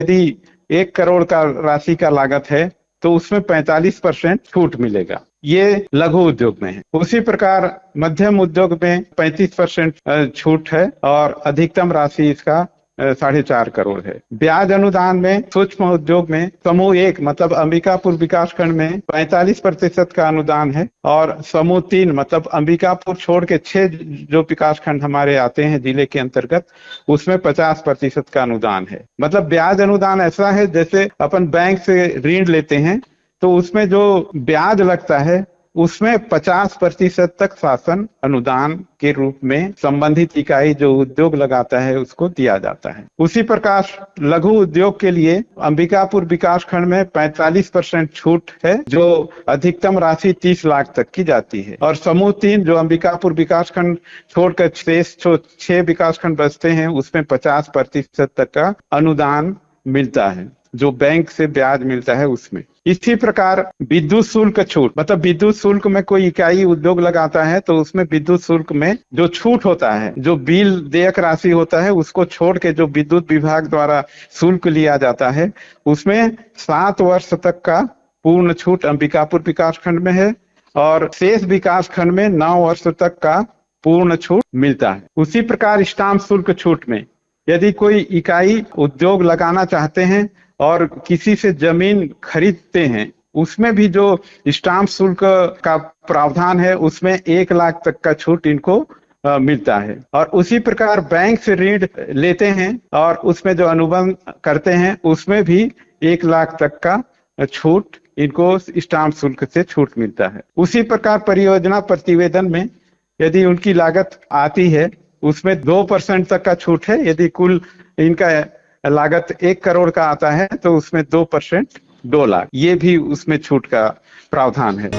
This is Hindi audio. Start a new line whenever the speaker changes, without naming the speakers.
यदि 1 करोड़ का राशि का लागत है तो उसमें 45% छूट मिलेगा। ये लघु उद्योग में है। उसी प्रकार मध्यम उद्योग में 35% छूट है और अधिकतम राशि इसका 4.5 करोड़ है। ब्याज अनुदान में सूक्ष्म उद्योग में समूह 1 मतलब अंबिकापुर विकास खंड में 45% का अनुदान है और समूह 3 मतलब अंबिकापुर छोड़ के 6 जो विकास खंड हमारे आते हैं जिले के अंतर्गत, उसमें 50% का अनुदान है। मतलब ब्याज अनुदान ऐसा है जैसे अपन बैंक से ऋण लेते हैं तो उसमें जो ब्याज लगता है उसमें 50% तक शासन अनुदान के रूप में संबंधित इकाई जो उद्योग लगाता है उसको दिया जाता है। उसी प्रकार लघु उद्योग के लिए अंबिकापुर विकास खंड में 45% छूट है जो अधिकतम राशि 30 लाख तक की जाती है और समूह 3 जो अंबिकापुर विकास खंड छोड़कर शेष 6 विकास खंड बचते हैं उसमें 50% तक का अनुदान मिलता है जो बैंक से ब्याज मिलता है उसमें। इसी प्रकार विद्युत शुल्क छूट मतलब विद्युत शुल्क में कोई इकाई उद्योग लगाता है तो उसमें विद्युत शुल्क में जो छूट होता है, जो बिल देयक राशि होता है उसको छोड़ के जो विद्युत विभाग द्वारा शुल्क लिया जाता है उसमें 7 वर्ष तक का पूर्ण छूट अंबिकापुर विकास खंड में है और शेष विकास खंड में 9 वर्ष तक का पूर्ण छूट मिलता है। उसी प्रकार स्टाम्प शुल्क छूट में यदि कोई इकाई उद्योग लगाना चाहते हैं और किसी से जमीन खरीदते हैं उसमें भी जो स्टाम्प शुल्क का प्रावधान है उसमें 1 लाख तक का छूट इनको मिलता है। और उसी प्रकार बैंक से ऋण लेते हैं और उसमें जो अनुबंध करते हैं उसमें भी 1 लाख तक का छूट इनको स्टाम्प शुल्क से छूट मिलता है। उसी प्रकार परियोजना प्रतिवेदन में यदि उनकी लागत आती है उसमें 2% तक का छूट है। यदि कुल इनका लागत 1 करोड़ का आता है तो उसमें 2% 2 लाख, ये भी उसमें छूट का प्रावधान है।